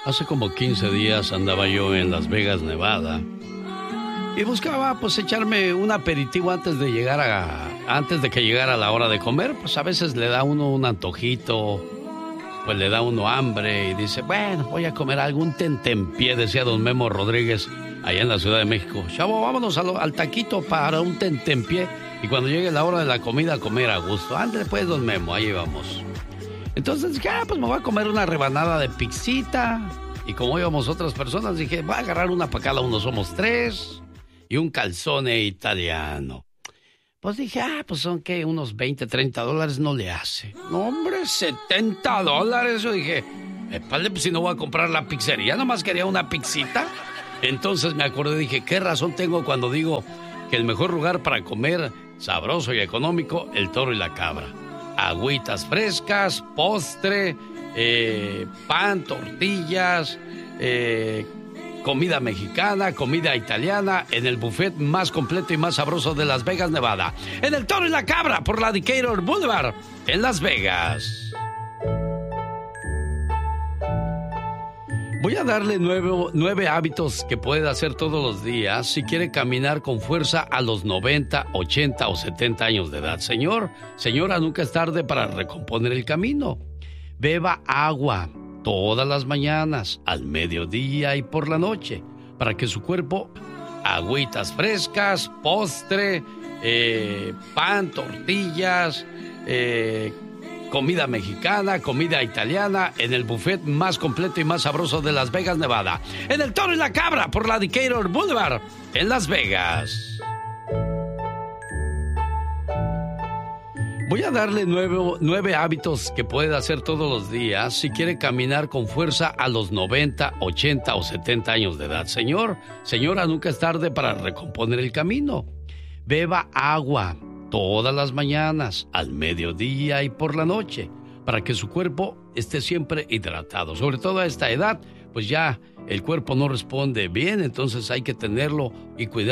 Hace como 15 días andaba yo en Las Vegas, Nevada, y buscaba pues echarme un aperitivo antes de que llegara la hora de comer. Pues a veces le da uno un antojito, pues le da uno hambre y dice, bueno, voy a comer algún tentempié, decía don Memo Rodríguez allá en la Ciudad de México. Chavo, vámonos al taquito para un tentempié y cuando llegue la hora de la comida, comer a gusto. Ándale pues, don Memo, ahí vamos. Entonces dije, pues me voy a comer una rebanada de pizzita. Y como íbamos otras personas, dije, voy a agarrar una para cada uno, somos 3. Y un calzone italiano. Pues dije, pues son que unos $20-30 no le hace. No, hombre, $70. Yo dije, pues si no voy a comprar la pizzería, nomás quería una pizzita. Entonces me acordé, dije, ¿qué razón tengo cuando digo que el mejor lugar para comer sabroso y económico, el Toro y la Cabra? Agüitas frescas, postre, pan, tortillas, comida mexicana, comida italiana, en el buffet más completo y más sabroso de Las Vegas, Nevada. En el Toro y la Cabra, por la Decatur Boulevard, en Las Vegas. Voy a darle 9 hábitos que puede hacer todos los días si quiere caminar con fuerza a los 90, 80 o 70 años de edad. Señora, nunca es tarde para recomponer el camino. Beba agua todas las mañanas, al mediodía y por la noche, para que su cuerpo, agüitas frescas, postre, pan, tortillas, comida mexicana, comida italiana, en el buffet más completo y más sabroso de Las Vegas, Nevada. En el Toro y la Cabra, por la Decatur Boulevard, en Las Vegas. Voy a darle 9 hábitos que puede hacer todos los días si quiere caminar con fuerza a los 90, 80 o 70 años de edad. Señora, nunca es tarde para recomponer el camino. Beba agua todas las mañanas, al mediodía y por la noche, para que su cuerpo esté siempre hidratado. Sobre todo a esta edad, pues ya el cuerpo no responde bien, entonces hay que tenerlo y cuidar.